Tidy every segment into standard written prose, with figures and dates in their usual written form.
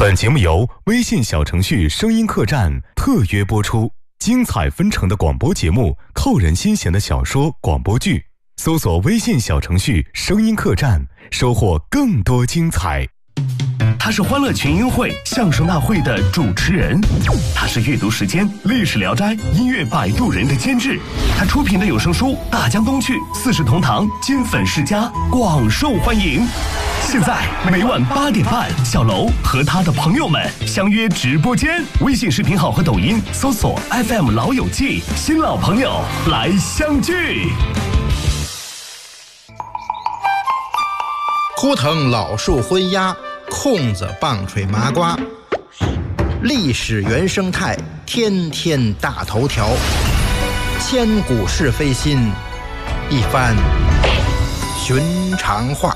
本节目由微信小程序声音客栈特约播出，精彩纷呈的广播节目，扣人心弦的小说广播剧，搜索微信小程序声音客栈，收获更多精彩。 他是欢乐群英会相声大会的主持人，他是阅读时间历史聊斋音乐摆渡人的监制，他出品的有声书《大江东去》四世同堂金粉世家广受欢迎。现在每晚8点半，小楼和他的朋友们相约直播间，微信视频号和抖音搜索 FM 老友记，新老朋友来相聚。 枯藤老树昏鸦，空子棒槌麻瓜，历史原生态，天天大头条，千古是非心，一番寻常话。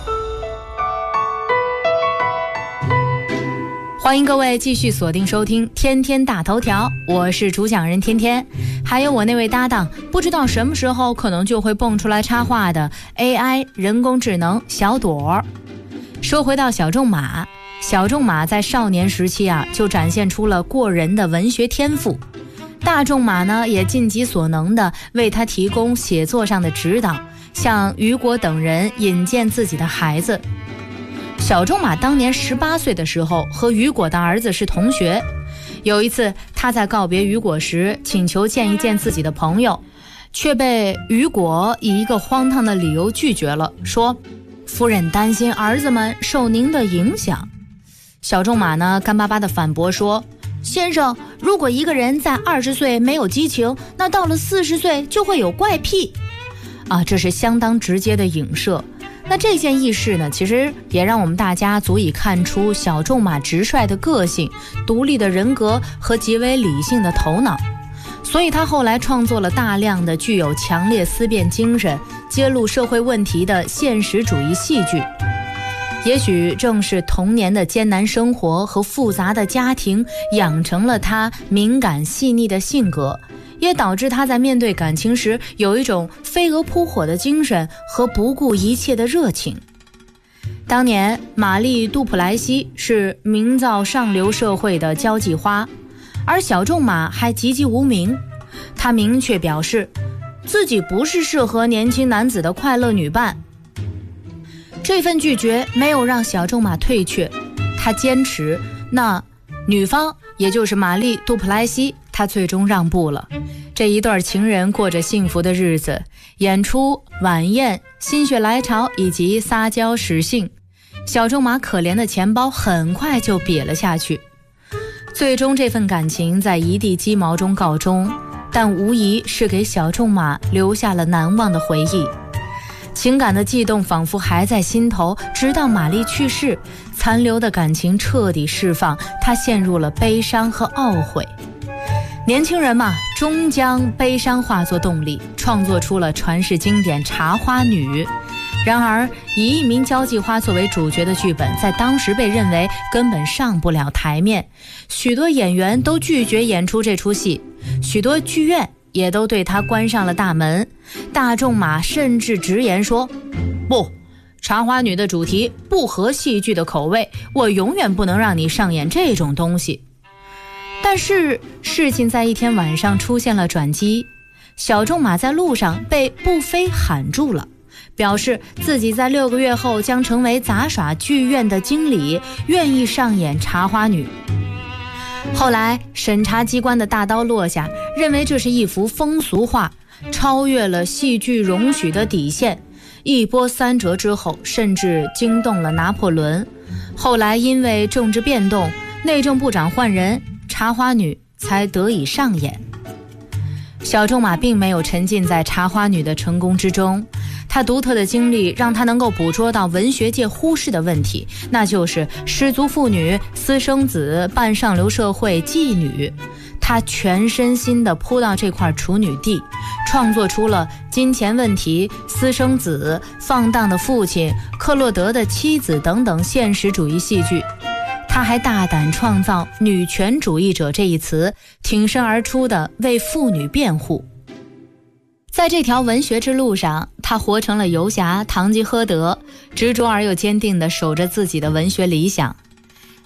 欢迎各位继续锁定收听天天大头条，我是主讲人天天，还有我那位搭档，不知道什么时候可能就会蹦出来插话的 AI 人工智能小朵。说回到小仲马，小仲马在少年时期就展现出了过人的文学天赋，大仲马呢也尽己所能的为他提供写作上的指导，向雨果等人引荐自己的孩子。小仲马当年18岁的时候和雨果的儿子是同学，有一次他在告别雨果时请求见一见自己的朋友，却被雨果以一个荒唐的理由拒绝了，说夫人担心儿子们受您的影响。小仲马呢干巴巴地反驳说，先生，如果一个人在20岁没有激情，那到了40岁就会有怪癖这是相当直接的影射。那这件轶事呢，其实也让我们大家足以看出小仲马直率的个性、独立的人格和极为理性的头脑，所以他后来创作了大量的具有强烈思辨精神、揭露社会问题的现实主义戏剧。也许正是童年的艰难生活和复杂的家庭养成了他敏感细腻的性格，也导致他在面对感情时有一种飞蛾扑火的精神和不顾一切的热情。当年玛丽·杜普莱西是名噪上流社会的交际花，而小仲马还籍籍无名。他明确表示自己不是适合年轻男子的快乐女伴。这份拒绝没有让小仲马退却，他坚持，那女方也就是玛丽·杜普莱西，他最终让步了。这一对情人过着幸福的日子，演出、晚宴、心血来潮以及撒娇使性，小仲马可怜的钱包很快就瘪了下去。最终这份感情在一地鸡毛中告终，但无疑是给小仲马留下了难忘的回忆。情感的悸动仿佛还在心头，直到玛丽去世，残留的感情彻底释放，他陷入了悲伤和懊悔。年轻人嘛，终将悲伤化作动力，创作出了传世经典《茶花女》。然而以一名交际花作为主角的剧本在当时被认为根本上不了台面，许多演员都拒绝演出这出戏，许多剧院也都对他关上了大门。大仲马甚至直言说，不，茶花女的主题不合戏剧的口味，我永远不能让你上演这种东西。但是事情在一天晚上出现了转机，小仲马在路上被布菲喊住了，表示自己在6个月后将成为杂耍剧院的经理，愿意上演茶花女。后来审查机关的大刀落下，认为这是一幅风俗画，超越了戏剧容许的底线，一波三折之后甚至惊动了拿破仑。后来因为政治变动，内政部长换人，茶花女才得以上演。小仲马并没有沉浸在茶花女的成功之中，他独特的经历让他能够捕捉到文学界忽视的问题，那就是失足妇女、私生子、半上流社会、妓女。他全身心地扑到这块处女地，创作出了金钱问题、私生子、放荡的父亲、克洛德的妻子等等现实主义戏剧。他还大胆创造女权主义者这一词，挺身而出地为妇女辩护。在这条文学之路上，他活成了游侠堂吉诃德，执着而又坚定地守着自己的文学理想。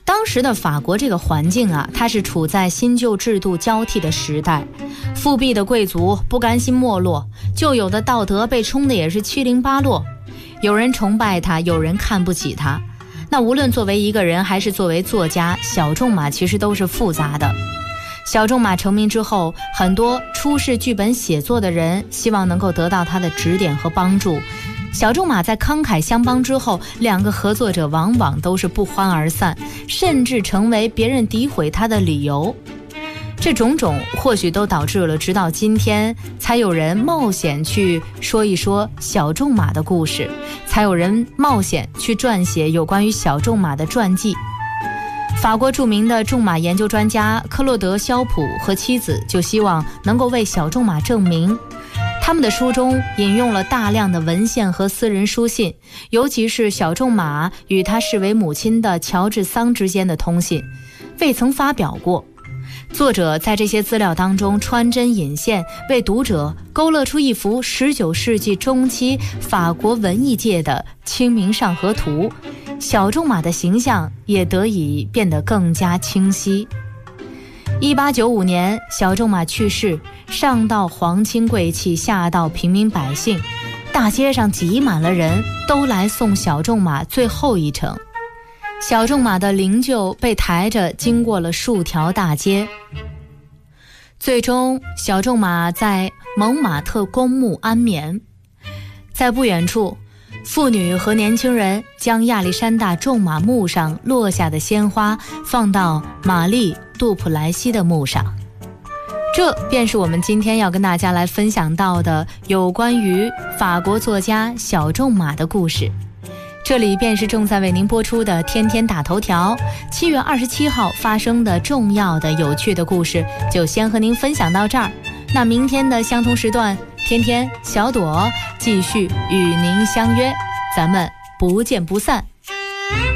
当时的法国这个环境啊，它是处在新旧制度交替的时代，复辟的贵族不甘心没落，旧有的道德被冲的也是七零八落，有人崇拜他，有人看不起他。那无论作为一个人还是作为作家，小仲马其实都是复杂的。小仲马成名之后，很多初试剧本写作的人希望能够得到他的指点和帮助。小仲马在慷慨相帮之后，两个合作者往往都是不欢而散，甚至成为别人诋毁他的理由。这种种或许都导致了直到今天才有人冒险去说一说小仲马的故事，才有人冒险去撰写有关于小仲马的传记。法国著名的仲马研究专家克洛德·肖普和妻子就希望能够为小仲马证明。他们的书中引用了大量的文献和私人书信，尤其是小仲马与他视为母亲的乔治桑之间的通信，未曾发表过。作者在这些资料当中穿针引线，为读者勾勒出一幅19世纪中期法国文艺界的清明上河图，小仲马的形象也得以变得更加清晰。1895年，小仲马去世，上到皇亲贵戚，下到平民百姓，大街上挤满了人，都来送小仲马最后一程。小仲马的灵柩被抬着经过了数条大街，最终小仲马在蒙马特公墓安眠。在不远处，妇女和年轻人将亚历山大仲马墓上落下的鲜花放到玛丽·杜普莱西的墓上。这便是我们今天要跟大家来分享到的有关于法国作家小仲马的故事。这里便是正在为您播出的天天大头条，7月27号发生的重要的有趣的故事就先和您分享到这儿。那明天的相同时段，天天小朵继续与您相约，咱们不见不散。